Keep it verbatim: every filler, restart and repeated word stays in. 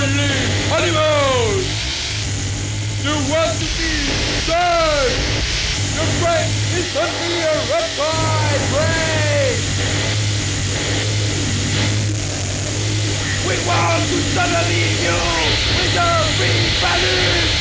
friendly animals! You want to be served! Your brain is only a reptile brain! We want to study you with a free value!